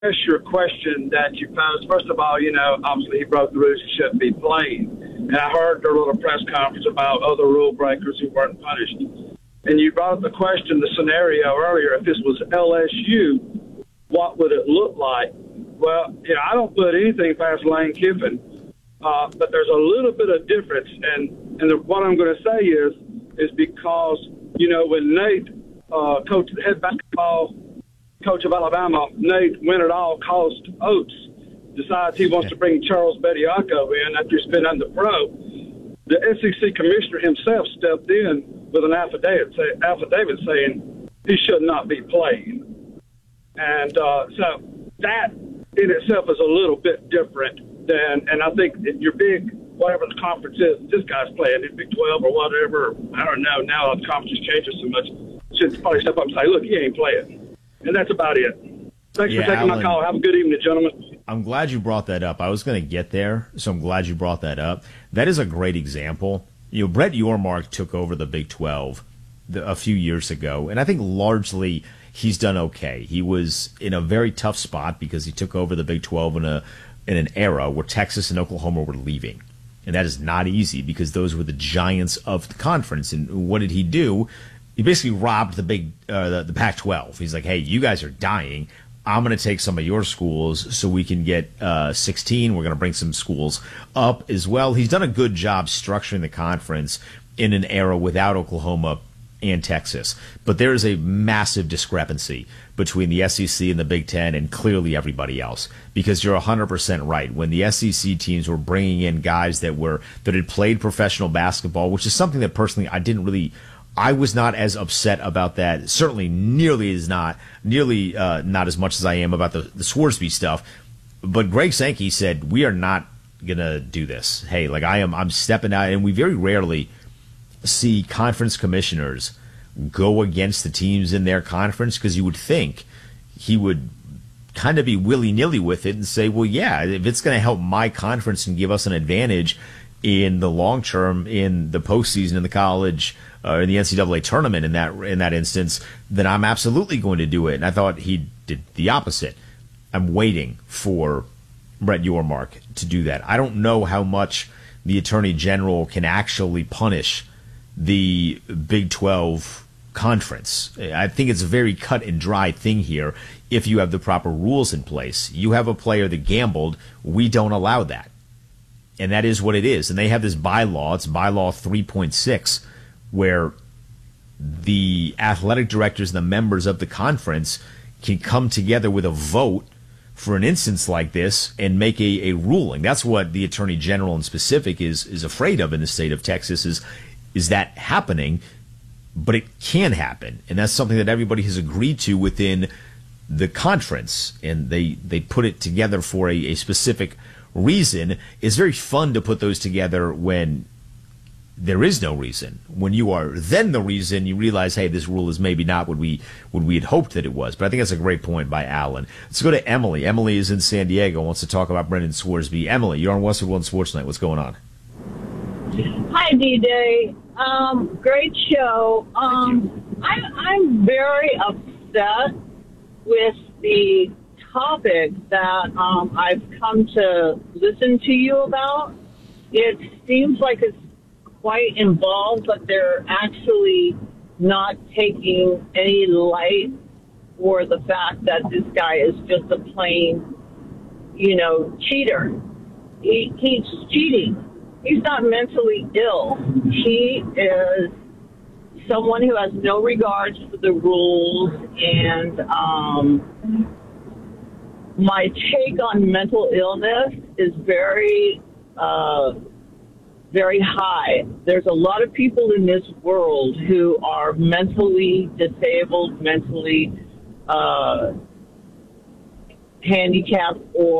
address your question that you posed. First of all, obviously he broke the rules. He shouldn't be playing. And I heard their little press conference about other rule breakers who weren't punished. And you brought up the question, the scenario earlier, if this was LSU, what would it look like? Well, I don't put anything past Lane Kiffin, but there's a little bit of difference. And what I'm going to say is because, when Nate, head basketball coach of Alabama, Nate Winterdahl, cost Oates, decides he wants to bring Charles Bediako in after he's been under pro, the SEC commissioner himself stepped in with an affidavit saying he should not be playing. And so that in itself is a little bit different than, and I think your big, whatever the conference is, this guy's playing in Big 12 or whatever, I don't know, now the conference is changing so much, should probably step up and say, look, he ain't playing. And that's about it. Thanks for taking my call. Have a good evening, gentlemen. I'm glad you brought that up. I was going to get there, so I'm glad you brought that up. That is a great example. Brett Yormark took over the Big 12 a few years ago, and I think largely he's done okay. He was in a very tough spot because he took over the Big 12 in an era where Texas and Oklahoma were leaving. And that is not easy because those were the giants of the conference. And what did he do? He basically robbed the Pac-12. He's like, hey, you guys are dying. I'm going to take some of your schools so we can get 16. We're going to bring some schools up as well. He's done a good job structuring the conference in an era without Oklahoma and Texas. But there is a massive discrepancy between the SEC and the Big Ten and clearly everybody else, because you're 100% right. When the SEC teams were bringing in guys that had played professional basketball, which is something that personally I was not as upset about that. Certainly not as much as I am about the Swarsby stuff. But Greg Sankey said, we are not going to do this. Hey, I'm stepping out, and we very rarely see conference commissioners go against the teams in their conference, because you would think he would kind of be willy-nilly with it and say, well, yeah, if it's going to help my conference and give us an advantage in the long term, in the postseason, in the college, in the NCAA tournament, in that instance, then I'm absolutely going to do it. And I thought he did the opposite. I'm waiting for Brett Yormark to do that. I don't know how much the Attorney General can actually punish the Big 12 conference. I think it's a very cut and dry thing here if you have the proper rules in place. You have a player that gambled. We don't allow that. And that is what it is. And they have this bylaw. It's bylaw 3.6, where the athletic directors and the members of the conference can come together with a vote for an instance like this and make a ruling. That's what the Attorney General in specific is afraid of in the state of Texas, is that happening. But it can happen. And that's something that everybody has agreed to within the conference. And they put it together for a specific reason. It's very fun to put those together when there is no reason. When you are then the reason, you realize, hey, this rule is maybe not what we had hoped that it was. But I think that's a great point by Alan. Let's go to Emily. Emily is in San Diego, wants to talk about Brendan Swarsby. Emily, you're on Westwood One Sports Night. What's going on? Hi, D-Day. Great show. I'm very upset with the topic that I've come to listen to you about. It seems like it's quite involved, but they're actually not taking any light for the fact that this guy is just a plain, cheater. He's cheating. He's not mentally ill. He is someone who has no regards for the rules, and my take on mental illness is very, very high. There's a lot of people in this world who are mentally disabled, mentally handicapped,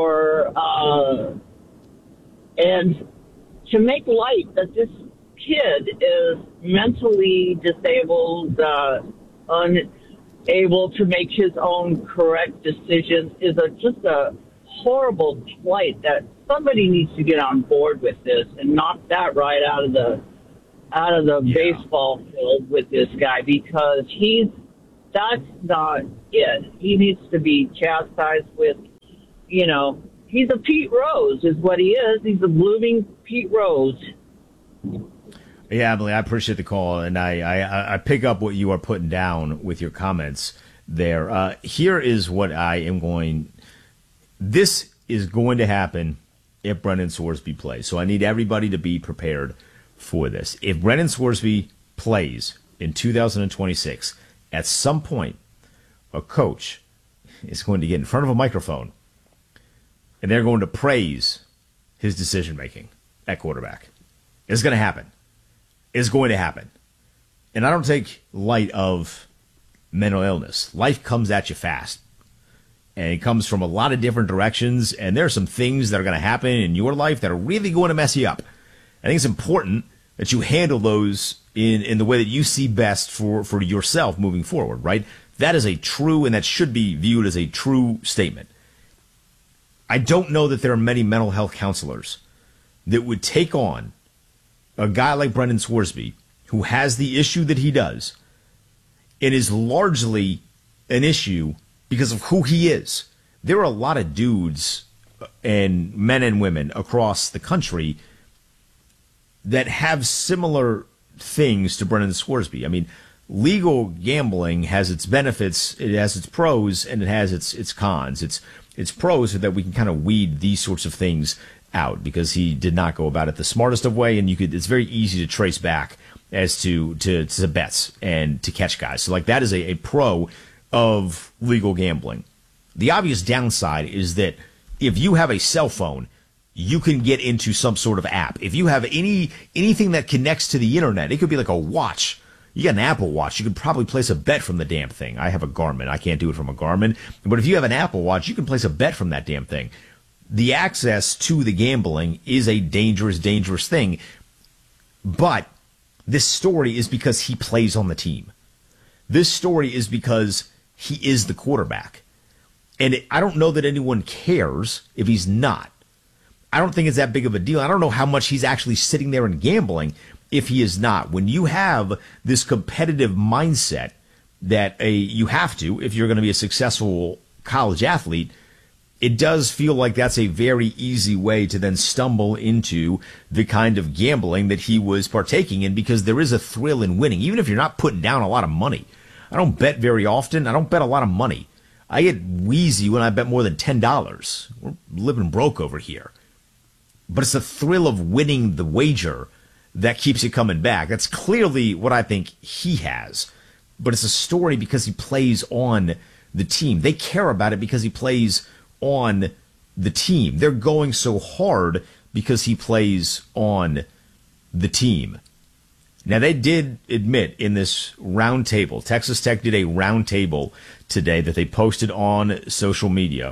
and to make light that this kid is mentally disabled, unable to make his own correct decisions is just a horrible plight that somebody needs to get on board with this and knock that right out of the baseball field with this guy, because that's not it. He needs to be chastised with he's a Pete Rose is what he is. He's a blooming Pete Rose. Yeah, Emily, I appreciate the call, and I pick up what you are putting down with your comments there. Here is what I am going. This is going to happen if Brendan Scoresby plays. So I need everybody to be prepared for this. If Brendan Scoresby plays in 2026, at some point, a coach is going to get in front of a microphone, and they're going to praise his decision-making at quarterback. It's going to happen. It's going to happen. And I don't take light of mental illness. Life comes at you fast. And it comes from a lot of different directions, and there are some things that are going to happen in your life that are really going to mess you up. I think it's important that you handle those in the way that you see best for yourself moving forward, right? That is a true, and that should be viewed as a true statement. I don't know that there are many mental health counselors that would take on a guy like Brendan Scoresby, who has the issue that he does, and is largely an issue because of who he is. There are a lot of dudes and men and women across the country that have similar things to Brendan Scoresby. I mean, legal gambling has its benefits, it has its pros, and it has its cons. Its pros are that we can kind of weed these sorts of things out because he did not go about it the smartest of way, and it's very easy to trace back as to bets and to catch guys. So like that is a pro of legal gambling. The obvious downside is that if you have a cell phone, you can get into some sort of app. If you have anything that connects to the internet, it could be like a watch. You got an Apple Watch, you could probably place a bet from the damn thing. I have a Garmin. I can't do it from a Garmin. But if you have an Apple Watch, you can place a bet from that damn thing. The access to the gambling is a dangerous, dangerous thing. But this story is because he plays on the team. This story is because he is the quarterback. And I don't know that anyone cares if he's not. I don't think it's that big of a deal. I don't know how much he's actually sitting there and gambling if he is not. When you have this competitive mindset that you have to, if you're going to be a successful college athlete, it does feel like that's a very easy way to then stumble into the kind of gambling that he was partaking in, because there is a thrill in winning, even if you're not putting down a lot of money. I don't bet very often. I don't bet a lot of money. I get wheezy when I bet more than $10. We're living broke over here. But it's the thrill of winning the wager that keeps you coming back. That's clearly what I think he has. But it's a story because he plays on the team. They care about it because he plays on the team. They're going so hard because he plays on the team. Now, they did admit in this round table, Texas Tech did a round table today that they posted on social media.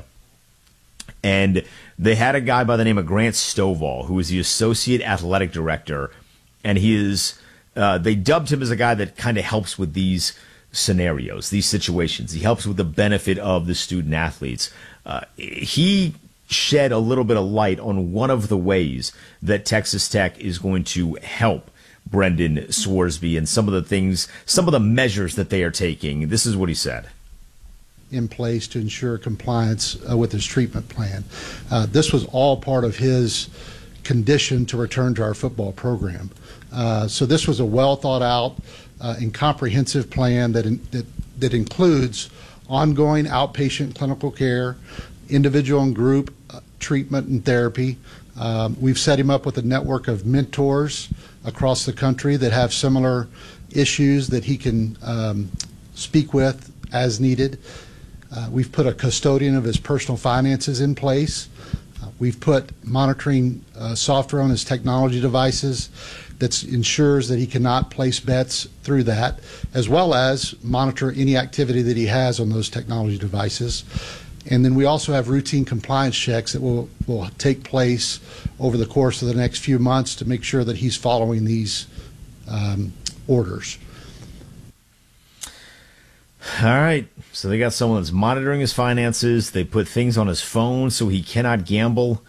And they had a guy by the name of Grant Stovall, who is the associate athletic director. And he is, they dubbed him as a guy that kind of helps with these scenarios, these situations. He helps with the benefit of the student athletes. He shed a little bit of light on one of the ways that Texas Tech is going to help Brendan Scoresby and some of the things, some of the measures that they are taking. This is what he said. In place to ensure compliance with his treatment plan. This was all part of his condition to return to our football program. So this was a well thought out and comprehensive plan that includes ongoing outpatient clinical care, individual and group treatment and therapy. We've set him up with a network of mentors across the country that have similar issues that he can speak with as needed. We've put a custodian of his personal finances in place. We've put monitoring software on his technology devices that ensures that he cannot place bets through that, as well as monitor any activity that he has on those technology devices. And then we also have routine compliance checks that will take place over the course of the next few months to make sure that he's following these orders. All right. So they got someone that's monitoring his finances. They put things on his phone so he cannot gamble.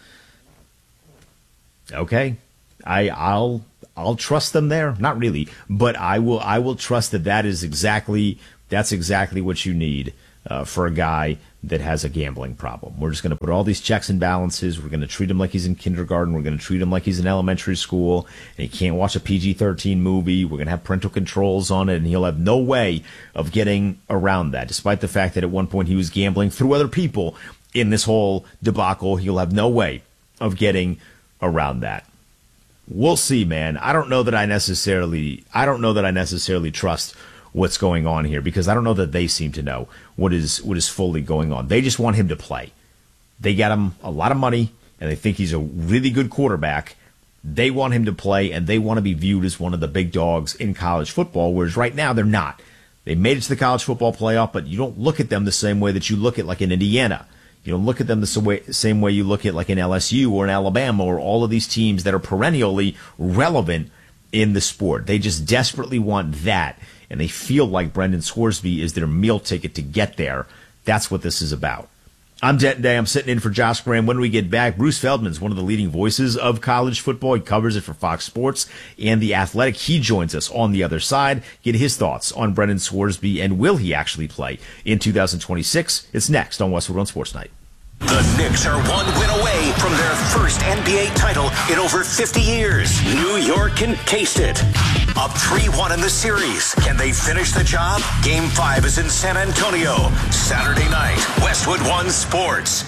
Okay. I'll trust them there. Not really, but I will trust that's exactly what you need for a guy that has a gambling problem. We're just going to put all these checks and balances. We're going to treat him like he's in kindergarten. We're going to treat him like he's in elementary school, and he can't watch a PG-13 movie. We're going to have parental controls on it, and he'll have no way of getting around that, despite the fact that at one point he was gambling through other people in this whole debacle. He'll have no way of getting around that. We'll see, man. I don't know that I necessarily trust what's going on here, because I don't know that they seem to know what is fully going on. They just want him to play. They got him a lot of money, and they think he's a really good quarterback. They want him to play, and they want to be viewed as one of the big dogs in college football, whereas right now they're not. They made it to the college football playoff, but you don't look at them the same way that you look at like in Indiana. You don't look at them the same way you look at like in LSU or in Alabama or all of these teams that are perennially relevant in the sport. They just desperately want that, and they feel like Brendan Scoresby is their meal ticket to get there. That's what this is about. I'm Denton Day. I'm sitting in for Josh Graham. When we get back, Bruce Feldman's one of the leading voices of college football. He covers it for Fox Sports and The Athletic. He joins us on the other side. Get his thoughts on Brendan Scoresby, and will he actually play in 2026? It's next on Westwood One Sports Night. The Knicks are one win away from their first NBA title in over 50 years. New York can taste it. Up 3-1 in the series. Can they finish the job? Game 5 is in San Antonio. Saturday night, Westwood One Sports.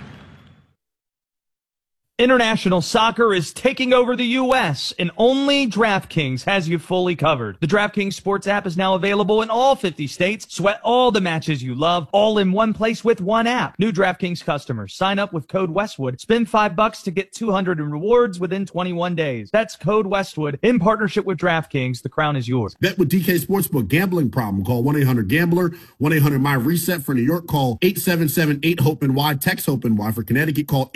International soccer is taking over the U.S., and only DraftKings has you fully covered. The DraftKings Sports app is now available in all 50 states. Sweat all the matches you love, all in one place with one app. New DraftKings customers, sign up with code Westwood. Spend $5 to get $200 in rewards within 21 days. That's code Westwood in partnership with DraftKings. The crown is yours. Bet with DK Sportsbook. Gambling problem? Call 1-800-GAMBLER. 1-800-MY-RESET. For New York, call 877-8-HOPE-NY. Text HOPE-NY. For Connecticut, call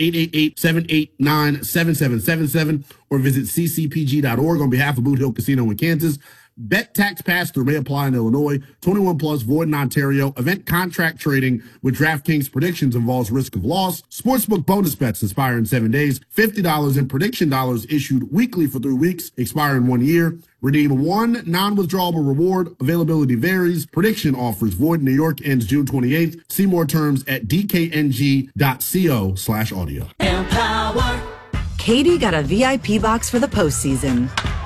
888-789-7777 or visit ccpg.org. On behalf of Boot Hill Casino in Kansas, bet tax pass-through may apply in Illinois. 21 plus, void in Ontario. Event contract trading with DraftKings predictions involves risk of loss. Sportsbook bonus bets expire in 7 days. $50 in prediction dollars issued weekly for 3 weeks, expire in 1 year. Redeem one non-withdrawable reward. Availability varies. Prediction offers void in New York, ends June 28th. See more terms at dkng.co/audio. Empower. Katie got a VIP box for the postseason.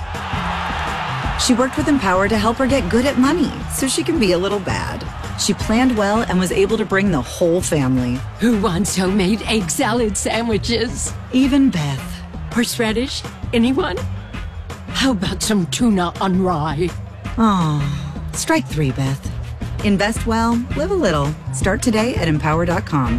She worked with Empower to help her get good at money so she can be a little bad. She planned well and was able to bring the whole family. Who wants homemade egg salad sandwiches? Even Beth. Horseradish? Anyone? How about some tuna on rye? Oh, strike 3, Beth. Invest well, live a little. Start today at Empower.com.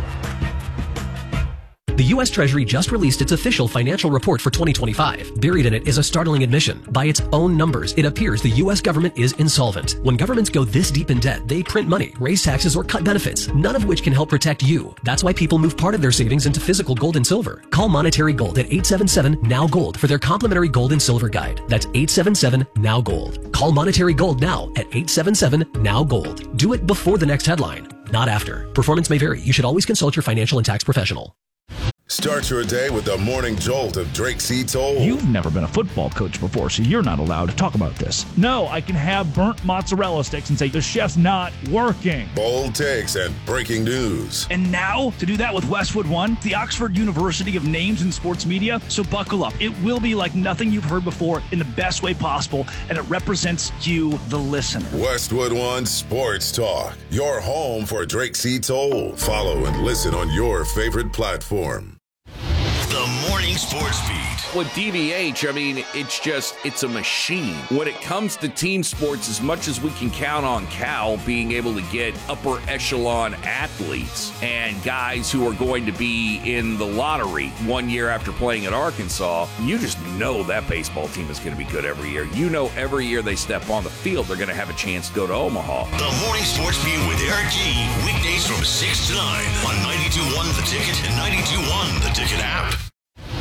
The U.S. Treasury just released its official financial report for 2025. Buried in it is a startling admission. By its own numbers, it appears the U.S. government is insolvent. When governments go this deep in debt, they print money, raise taxes, or cut benefits, none of which can help protect you. That's why people move part of their savings into physical gold and silver. Call Monetary Gold at 877-NOW-GOLD for their complimentary gold and silver guide. That's 877-NOW-GOLD. Call Monetary Gold now at 877-NOW-GOLD. Do it before the next headline, not after. Performance may vary. You should always consult your financial and tax professional. Start your day with the morning jolt of Drake C. Toll. You've never been a football coach before, so you're not allowed to talk about this. No, I can have burnt mozzarella sticks and say, the chef's not working. Bold takes and breaking news. And now, to do that with Westwood One, the Oxford University of names in sports media, so buckle up. It will be like nothing you've heard before in the best way possible, and it represents you, the listener. Westwood One Sports Talk, your home for Drake C. Toll. Follow and listen on your favorite platform. The Morning Sports Beat. With DVH, I mean, it's a machine. When it comes to team sports, as much as we can count on Cal being able to get upper echelon athletes and guys who are going to be in the lottery 1 year after playing at Arkansas, you just know that baseball team is going to be good every year. You know every year they step on the field, they're going to have a chance to go to Omaha. The Morning Sports Beat with Eric G. Weekdays from 6 to 9 on 92.1 The Ticket and 92.1 The Ticket app.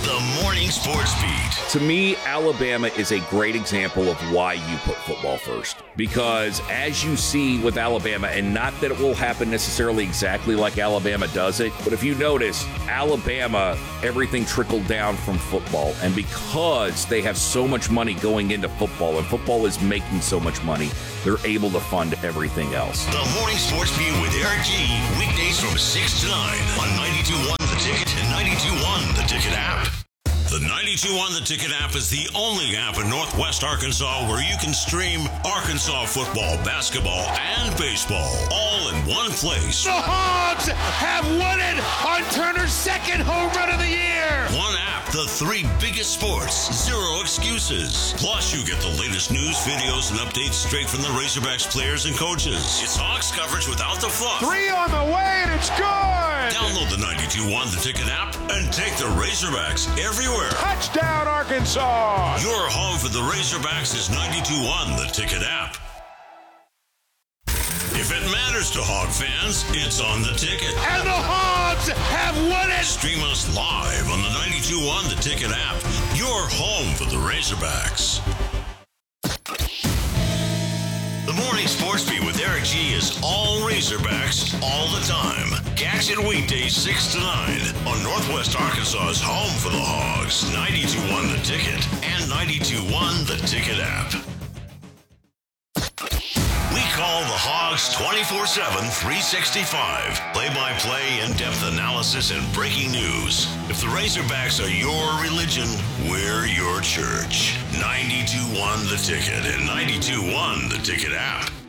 The Morning Sports Beat. To me, Alabama is a great example of why you put football first. Because as you see with Alabama, and not that it will happen necessarily exactly like Alabama does it, but if you notice, Alabama, everything trickled down from football. And because they have so much money going into football, and football is making so much money, they're able to fund everything else. The Morning Sports Beat with Eric G. Weekdays from 6 to 9 on 92.1 The Ticket and 92.1 The Ticket app. The 92.1 The Ticket app is the only app in Northwest Arkansas where you can stream Arkansas football, basketball, and baseball all in one place. The Hogs have won it on Turner's second home run of the year. One app, the three biggest sports, zero excuses. Plus, you get the latest news, videos, and updates straight from the Razorbacks players and coaches. It's Hogs coverage without the fluff. 3 on the way, and it's good. Download the 92.1 The Ticket app and take the Razorbacks everywhere. Touchdown, Arkansas! Your home for the Razorbacks is 92.1 The Ticket app. If it matters to Hog fans, it's on The Ticket. And the Hogs have won it! Stream us live on the 92.1 The Ticket app. Your home for the Razorbacks. The Morning Sports Beat with Eric G is all Razorbacks all the time. Catch it weekdays 6 to 9 on Northwest Arkansas's home for the Hogs, 92.1 The Ticket and 92.1 The Ticket app. We call the Hogs 24/7, 365. Play-by-play, in-depth analysis, and breaking news. If the Razorbacks are your religion, we're your church. 92.1 The Ticket and 92.1 The Ticket app.